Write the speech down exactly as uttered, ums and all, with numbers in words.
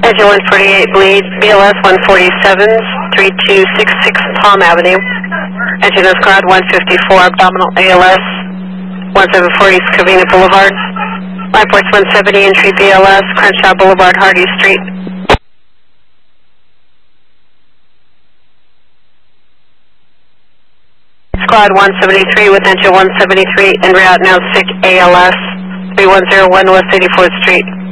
Engine one forty-eight bleed, B L S one forty-seven, three two six six Palm Avenue. Engine is squad one fifty-four, abdominal A L S, seventeen forty Covina Boulevard. Line ports one seventy, entry B L S, Crenshaw Boulevard, Hardy Street. Squad one seventy-three with engine one seventy-three, en route now sick A L S, three one zero one West eighty-fourth Street.